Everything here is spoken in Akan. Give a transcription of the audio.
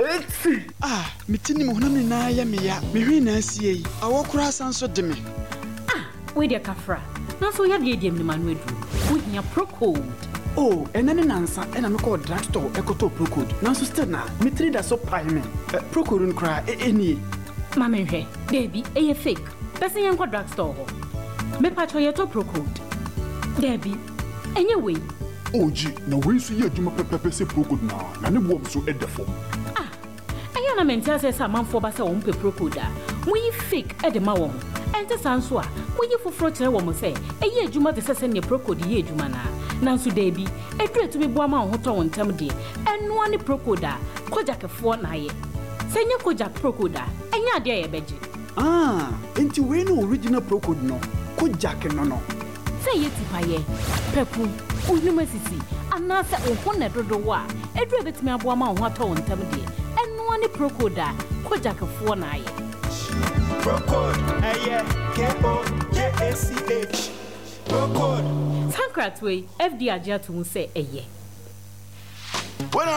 metini mo honam ni na ya me ya. Me hwe na asie yi. Awo kura san so de me. We de kafra. Na so ya de dem ni manu edu. We hia Procode. Oh, enane nansa ena me call drugstore ekoto Procode. Na so still na metri da so pai me. Procode nkra eni. Ma me hwe. Debi, eye fake. Person yan ko drugstore ho. Me pacho ye to Procode. Debi, enye we. Oji, na we so ye adwuma pepepe se Procode na ne bom so edefo. Na mentia say samanfo ba say wo mpe Procode a mo yi fake e de ma wo ente sanso a mo yi foforo kire wo mo say eye adwuma de sese ne Procode ye adwuma na nanso da bi edu etu bi boa ma wo to wo ntam de eno ani Procode a koja kefo na ye se nye koja Procode a enya ade ye beje enti we no original Procode no koja ke no say ye tipaye pepu unuma sisi ana se wo ne dodo wa edu ebetimi aboa ma wo to wo ntam de ni Procode koja kefo na ye Procode KOJACH Procode Sankrat way FD agya to say eye. When